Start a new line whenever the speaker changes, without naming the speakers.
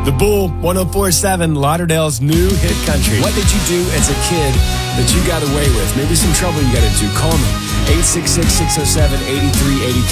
The Bull, 104.7, Lauderdale's new hit country. What did you do as a kid that you got away with? Maybe some trouble you got into. Call me, 866-607-8383.